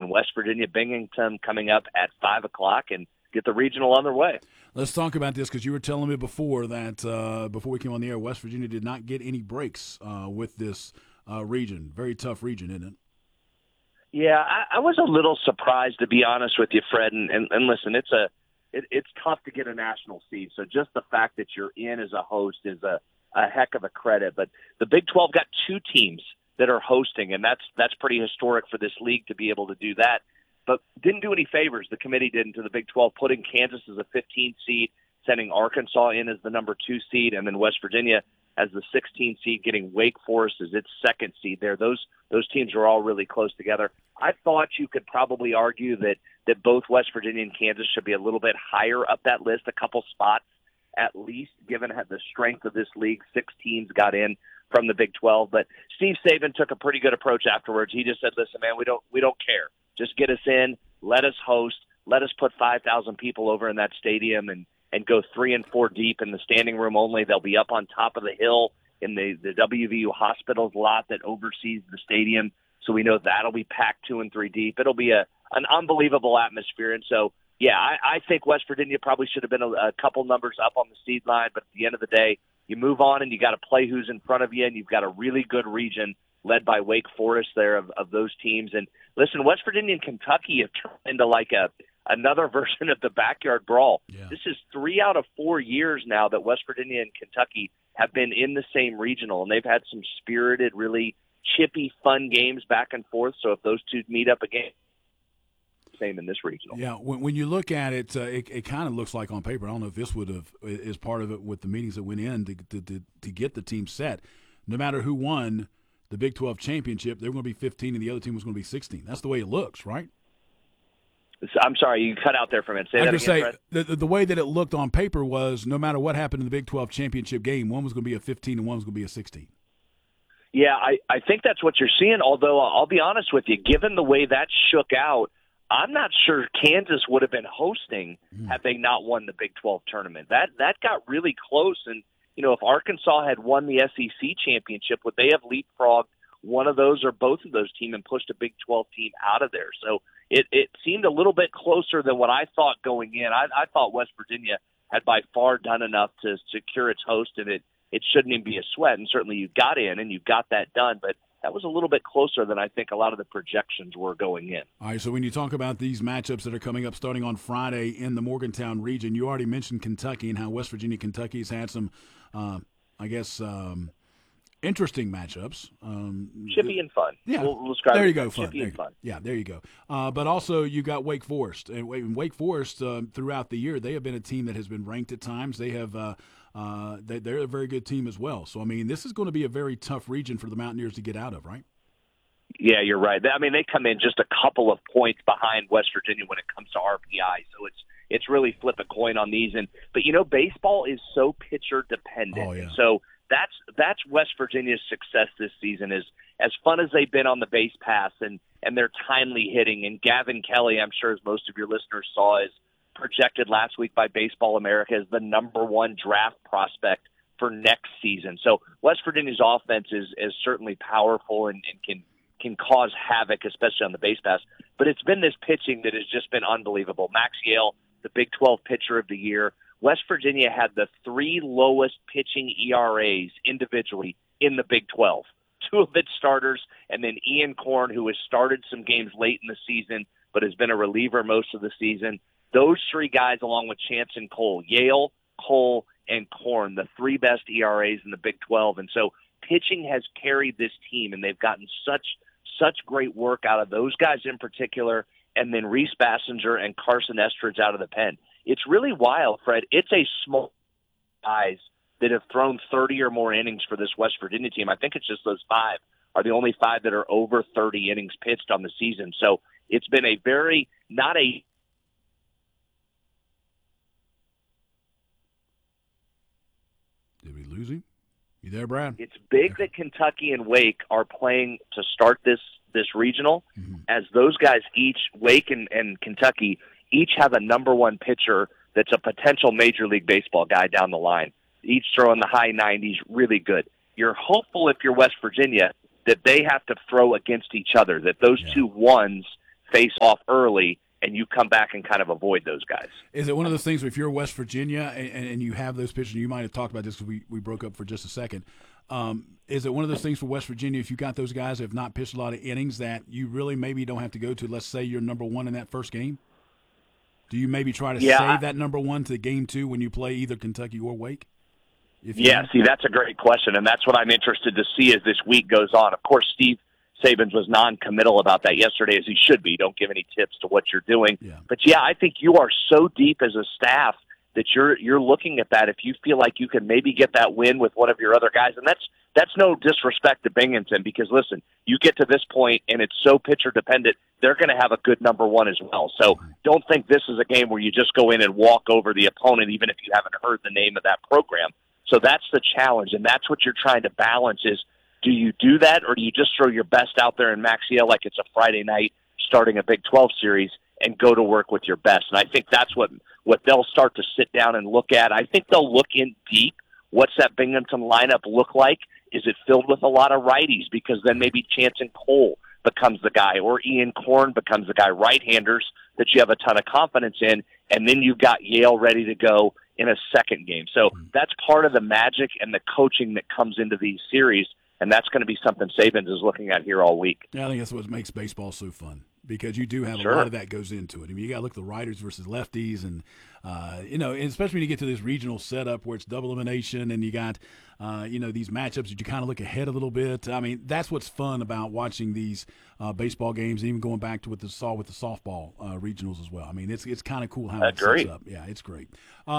and West Virginia Binghamton coming up at 5 o'clock, and get the regional on their way. Let's talk about this because you were telling me before that before we came on the air, West Virginia did not get any breaks with this region. Very tough region, isn't it? Yeah, I was a little surprised, to be honest with you, Fred. And listen, it's tough to get a national seed. So just the fact that you're in as a host is a heck of a credit. But the Big 12 got 2 teams that are hosting, and that's pretty historic for this league to be able to do that. But didn't do any favors, the committee didn't, to the Big 12, putting Kansas as a 15th seed, sending Arkansas in as the number 2 seed, and then West Virginia as the 16th seed, getting Wake Forest as its 2nd seed there. Those teams are all really close together. I thought you could probably argue that both West Virginia and Kansas should be a little bit higher up that list, a couple spots at least, given the strength of this league. 6 teams got in from the Big 12. But Steve Saban took a pretty good approach afterwards. He just said, listen, man, we don't care. Just get us in, let us host, let us put 5,000 people over in that stadium and go 3 and 4 deep in the standing room only. They'll be up on top of the hill in the WVU Hospitals lot that oversees the stadium. So we know that'll be packed 2 and 3 deep. It'll be an unbelievable atmosphere. And so, yeah, I think West Virginia probably should have been a couple numbers up on the seed line. But at the end of the day, you move on and you got to play who's in front of you, and you've got a really good region led by Wake Forest there of those teams. And listen, West Virginia and Kentucky have turned into like another version of the backyard brawl. Yeah. This is 3 out of 4 years now that West Virginia and Kentucky have been in the same regional, and they've had some spirited, really chippy, fun games back and forth. So if those two meet up again, same in this regional. Yeah, when you look at it, it kind of looks like on paper. I don't know if this is part of it with the meetings that went in to get the team set. No matter who won the Big 12 championship, they were going to be 15 and the other team was going to be 16. That's the way it looks, right? I'm sorry, you cut out there for a minute. Say that again, Fred. The way that it looked on paper was no matter what happened in the Big 12 championship game, one was going to be a 15 and one was going to be a 16. Yeah, I think that's what you're seeing, although I'll be honest with you, given the way that shook out, I'm not sure Kansas would have been hosting had they not won the Big 12 tournament. That got really close, and if Arkansas had won the SEC championship, would they have leapfrogged one of those or both of those teams and pushed a Big 12 team out of there? So it seemed a little bit closer than what I thought going in. I thought West Virginia had by far done enough to secure its host, and it shouldn't even be a sweat. And certainly you got in and you got that done, but that was a little bit closer than I think a lot of the projections were going in. All right, so when you talk about these matchups that are coming up starting on Friday in the Morgantown region, you already mentioned Kentucky and how West Virginia Kentucky's had some, interesting matchups. Chippy and fun. Yeah, we'll describe there you it go, fun. Chippy and fun. Yeah, there you go. But also you got Wake Forest. And Wake Forest, throughout the year, they have been a team that has been ranked at times. They have they're a very good team as well. So, I mean, this is going to be a very tough region for the Mountaineers to get out of, right? Yeah, you're right. I mean, they come in just a couple of points behind West Virginia when it comes to RPI. So it's really flip a coin on these. But baseball is so pitcher dependent. Oh, yeah. So that's West Virginia's success this season, is as fun as they've been on the base pass and their timely hitting. And Gavin Kelly, I'm sure as most of your listeners saw, is projected last week by Baseball America as the number 1 draft prospect for next season. So West Virginia's offense is certainly powerful and can cause havoc, especially on the base pass. But it's been this pitching that has just been unbelievable. Max Yale, the Big 12 Pitcher of the Year. West Virginia had the 3 lowest pitching ERAs individually in the Big 12. 2 of its starters, and then Ian Korn, who has started some games late in the season but has been a reliever most of the season. Those 3 guys, along with Chance and Cole, Yale, Cole, and Korn, the 3 best ERAs in the Big 12. And so pitching has carried this team, and they've gotten such great work out of those guys in particular, and then Reese Bassinger and Carson Estridge out of the pen. It's really wild, Fred. It's a small guys that have thrown 30 or more innings for this West Virginia team. I think it's just those 5 are the only 5 that are over 30 innings pitched on the season. So it's been a very, not a... Did we lose him? You there, Brad? It's big that Kentucky and Wake are playing to start this regional, as those guys each, Wake and Kentucky, each have a number 1 pitcher that's a potential Major League Baseball guy down the line. Each throwing the high 90s, really good. You're hopeful if you're West Virginia that they have to throw against each other, that those 2 ones face off early, and you come back and kind of avoid those guys. Is it one of those things where if you're West Virginia and you have those pitchers, you might have talked about this because we broke up for just a second. Is it one of those things for West Virginia, if you got those guys that have not pitched a lot of innings, that you really maybe don't have to go to, let's say you're number one in that first game? Do you maybe try to save that number one to game two when you play either Kentucky or Wake? See, that's a great question, and that's what I'm interested to see as this week goes on. Of course, Steve Sabins was non-committal about that yesterday, as he should be. Don't give any tips to what you're doing. Yeah. But, I think you are so deep as a staff that you're looking at that. If you feel like you can maybe get that win with one of your other guys, and that's no disrespect to Binghamton, because, listen, you get to this point, and it's so pitcher-dependent, they're going to have a good number one as well. So don't think this is a game where you just go in and walk over the opponent, even if you haven't heard the name of that program. So that's the challenge, and that's what you're trying to balance is, do you do that, or do you just throw your best out there in Max Yale like it's a Friday night starting a Big 12 series and go to work with your best? And I think that's what they'll start to sit down and look at. I think they'll look in deep. What's that Binghamton lineup look like? Is it filled with a lot of righties? Because then maybe Chanson Cole becomes the guy, or Ian Korn becomes the guy, right-handers that you have a ton of confidence in, and then you've got Yale ready to go in a second game. So that's part of the magic and the coaching that comes into these series, and that's going to be something Sabins is looking at here all week. Yeah, I think that's what makes baseball so fun, because you do have a lot of that goes into it. I mean, you got to look at the writers versus lefties, and and especially when you get to this regional setup where it's double elimination, and you got these matchups that you kind of look ahead a little bit. I mean, that's what's fun about watching these baseball games, and even going back to what the softball regionals as well. I mean, it's kind of cool how it sets up. Yeah, it's great.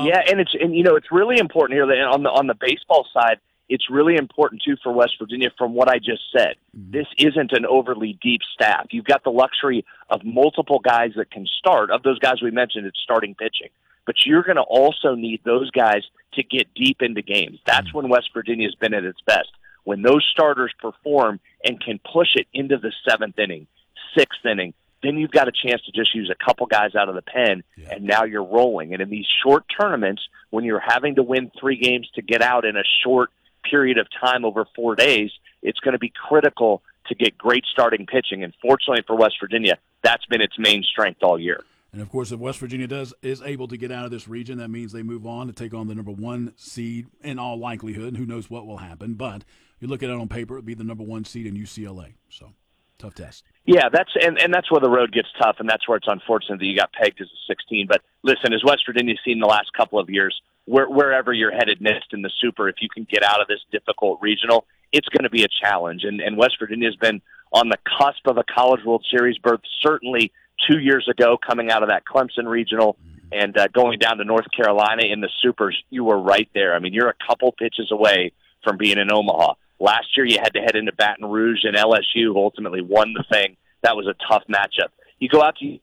It's really important here that on the baseball side, it's really important, too, for West Virginia, from what I just said. Mm-hmm. This isn't an overly deep staff. You've got the luxury of multiple guys that can start. Of those guys we mentioned, it's starting pitching. But you're going to also need those guys to get deep into games. That's when West Virginia's been at its best. When those starters perform and can push it into the seventh inning, sixth inning, then you've got a chance to just use a couple guys out of the pen, and now you're rolling. And in these short tournaments, when you're having to win 3 games to get out in a short period of time over 4 days, it's going to be critical to get great starting pitching. And fortunately for West Virginia, that's been its main strength all year. And, of course, if West Virginia is able to get out of this region, that means they move on to take on the number 1 seed in all likelihood. Who knows what will happen. But you look at it on paper, it would be the number 1 seed in UCLA. So, tough test. Yeah, that's where the road gets tough, and that's where it's unfortunate that you got pegged as a 16. But, listen, as West Virginia's seen the last couple of years, wherever you're headed next in the Super, if you can get out of this difficult regional, it's going to be a challenge. And West Virginia's been on the cusp of a College World Series berth, certainly 2 years ago, coming out of that Clemson regional and going down to North Carolina in the Supers. You were right there. I mean, you're a couple pitches away from being in Omaha. Last year, you had to head into Baton Rouge, and LSU who ultimately won the thing. That was a tough matchup. You go out to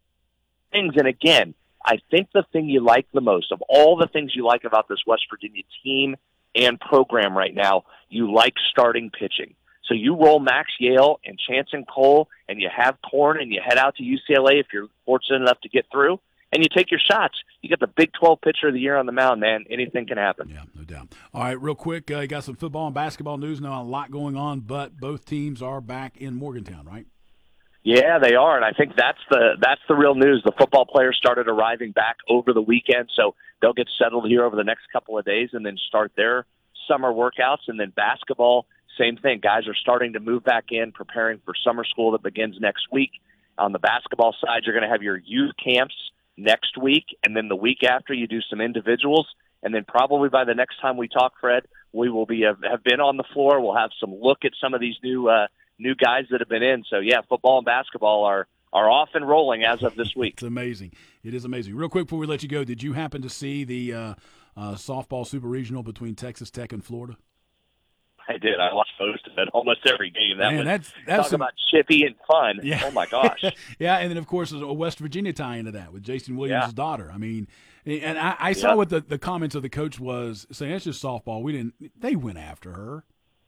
things, and again, I think the thing you like the most, of all the things you like about this West Virginia team and program right now, you like starting pitching. So you roll Max Yale and Chanson Cole, and you have Korn, and you head out to UCLA if you're fortunate enough to get through, and you take your shots. You get the Big 12 pitcher of the year on the mound, man. Anything can happen. Yeah, no doubt. All right, real quick, you got some football and basketball news now. A lot going on, but both teams are back in Morgantown, right? Yeah, they are, and I think that's the real news. The football players started arriving back over the weekend, so they'll get settled here over the next couple of days and then start their summer workouts. And then basketball, same thing. Guys are starting to move back in, preparing for summer school that begins next week. On the basketball side, you're going to have your youth camps next week, and then the week after you do some individuals, and then probably by the next time we talk, Fred, we will have been on the floor. We'll have some look at some of these new guys that have been in. So, yeah, football and basketball are off and rolling as of this week. It's amazing. It is amazing. Real quick before we let you go, did you happen to see the softball super regional between Texas Tech and Florida? I did. I watched most of it, almost every game. That's talk about chippy and fun. Yeah. Oh, my gosh. Yeah, and then, of course, there's a West Virginia tie into that with Jason Williams' daughter. I mean, and I saw what the comments of the coach was saying, it's just softball. They went after her.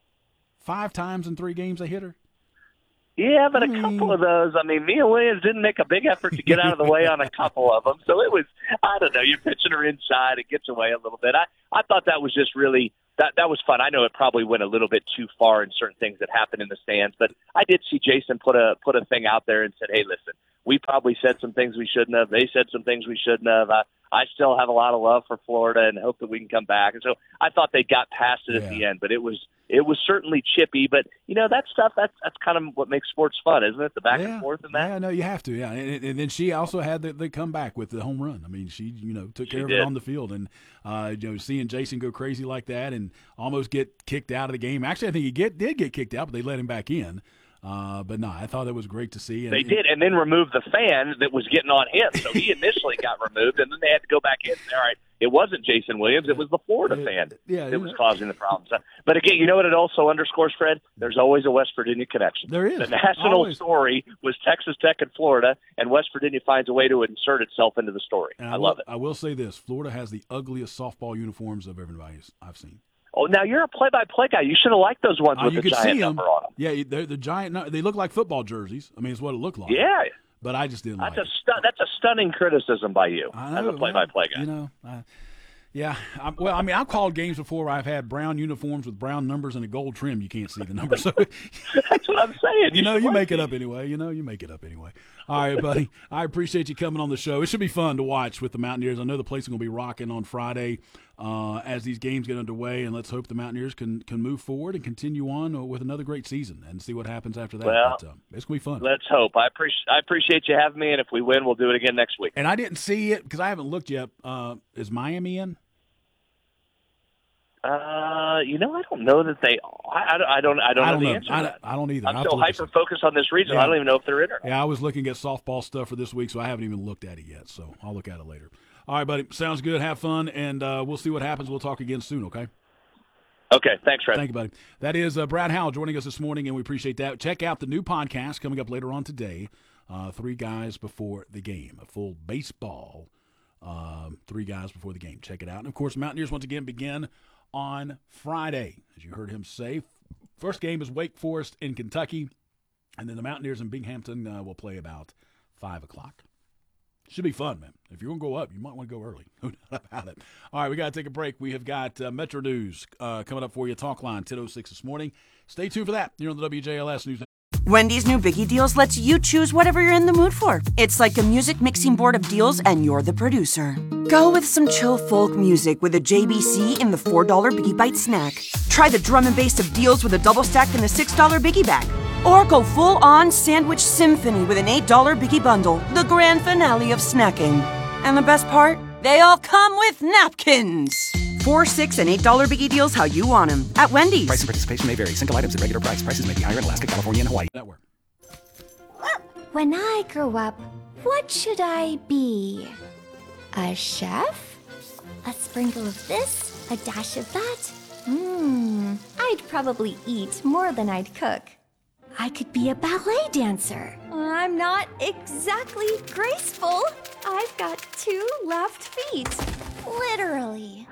5 times in 3 games they hit her. Yeah, but a couple of those, Mia Williams didn't make a big effort to get out of the way on a couple of them. So it was, I don't know, you're pitching her inside. It gets away a little bit. I thought that was just really that was fun. I know it probably went a little bit too far in certain things that happened in the stands, but I did see Jason put a thing out there and said, "Hey, listen, we probably said some things we shouldn't have. They said some things we shouldn't have. I still have a lot of love for Florida and hope that we can come back." And so I thought they got past it at the end, but it was certainly chippy. But that stuff that's kind of what makes sports fun, isn't it? The back and forth and that. Yeah, no, you have to. Yeah, and then she also had the comeback with the home run. I mean, she took care of it on the field, and seeing Jason go crazy like that and almost get kicked out of the game. Actually, I think he did get kicked out, but they let him back in. But no, I thought it was great to see. They did, and then remove the fan that was getting on him. So he initially got removed, and then they had to go back in. All right, it wasn't Jason Williams; it was the Florida fan that was causing the problem. So, but again, you know what it also underscores, Fred? There's always a West Virginia connection. There is. The national story was Texas Tech and Florida, and West Virginia finds a way to insert itself into the story. I love it. I will say this: Florida has the ugliest softball uniforms of everybody I've seen. Oh, now you're a play-by-play guy. You should have liked those ones with the giant number on them. Yeah, they're the giant. They look like football jerseys. I mean, it's what it looked like. Yeah, but I just didn't like it. That's a stunning criticism by you as a play-by-play guy. I've called games before where I've had brown uniforms with brown numbers and a gold trim. You can't see the numbers. So that's what I'm saying. You make it up anyway. You make it up anyway. All right, buddy. I appreciate you coming on the show. It should be fun to watch with the Mountaineers. I know the place is going to be rocking on Friday as these games get underway, and let's hope the Mountaineers can move forward and continue on with another great season and see what happens after that. Well, but, it's going to be fun. Let's hope. I appreciate you having me, and if we win, we'll do it again next week. And I didn't see it because I haven't looked yet. Is Miami in? I don't know that they. I don't know the answer to that. I don't either. I'm still hyper focused on this region. Yeah. I don't even know if they're in or not. Yeah, I was looking at softball stuff for this week, so I haven't even looked at it yet. So I'll look at it later. All right, buddy. Sounds good. Have fun, and we'll see what happens. We'll talk again soon. Okay. Okay. Thanks, Fred. Thank you, buddy. That is Brad Howell joining us this morning, and we appreciate that. Check out the new podcast coming up later on today. 3 guys before the game, a full baseball. 3 guys before the game. Check it out. And of course, Mountaineers once again begin on Friday, as you heard him say. First game is Wake Forest in Kentucky, and then the Mountaineers in Binghamton will play about 5 o'clock. Should be fun, man. If you're going to go up, you might want to go early. No doubt about it. All right, we got to take a break. We have got Metro News coming up for you. Talk line 10:06 this morning. Stay tuned for that. You're on the WJLS News. Wendy's new Biggie Deals lets you choose whatever you're in the mood for. It's like a music mixing board of deals, and you're the producer. Go with some chill folk music with a JBC in the $4 Biggie Bite snack. Try the drum and bass of deals with a double stack in the $6 Biggie Bag. Or go full-on sandwich symphony with an $8 Biggie Bundle, the grand finale of snacking. And the best part? They all come with napkins. $4, $6, and $8 Biggie Deals how you want them at Wendy's. Price and participation may vary. Single items at regular price. Prices may be higher in Alaska, California, and Hawaii. Network. When I grow up, what should I be? A chef? A sprinkle of this? A dash of that? I'd probably eat more than I'd cook. I could be a ballet dancer. I'm not exactly graceful. I've got 2 left feet. Literally.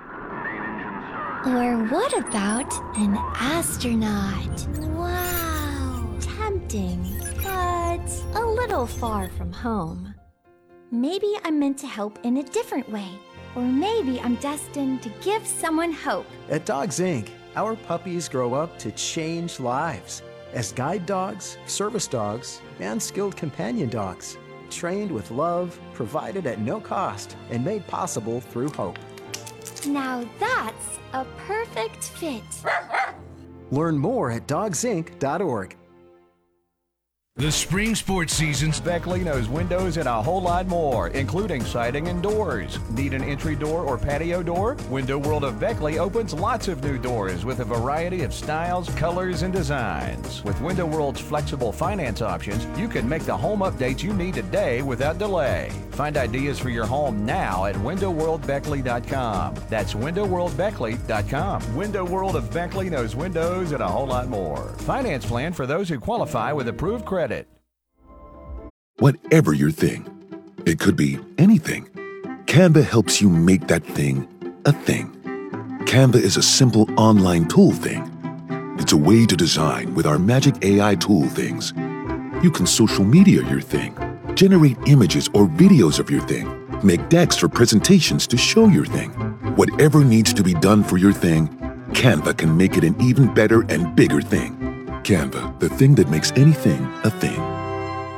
Or what about an astronaut? Wow. Tempting, but a little far from home. Maybe I'm meant to help in a different way. Or maybe I'm destined to give someone hope. At Dogs Inc., our puppies grow up to change lives as guide dogs, service dogs, and skilled companion dogs, trained with love, provided at no cost, and made possible through hope. Now that's a perfect fit. Learn more at dogsinc.org. The spring sports season's Beckley knows windows and a whole lot more, including siding and doors. Need an entry door or patio door? Window World of Beckley opens lots of new doors with a variety of styles, colors, and designs. With Window World's flexible finance options, you can make the home updates you need today without delay. Find ideas for your home now at windowworldbeckley.com. That's windowworldbeckley.com. Window World of Beckley knows windows and a whole lot more. Finance plan for those who qualify with approved credit. Whatever your thing, it could be anything. Canva helps you make that thing a thing. Canva is a simple online tool thing. It's a way to design with our magic AI tool things. You can social media your thing, generate images or videos of your thing, make decks for presentations to show your thing. Whatever needs to be done for your thing, Canva can make it an even better and bigger thing. Canva, the thing that makes anything a thing.